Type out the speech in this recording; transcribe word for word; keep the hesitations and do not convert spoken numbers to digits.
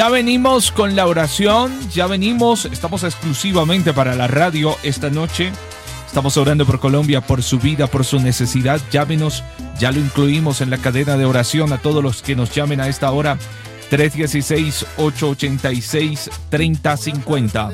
Ya venimos con la oración, ya venimos, estamos exclusivamente para la radio esta noche. Estamos orando por Colombia, por su vida, por su necesidad. Llámenos, ya lo incluimos en la cadena de oración a todos los que nos llamen a esta hora. tres uno seis, ocho ocho seis, tres cero cinco cero.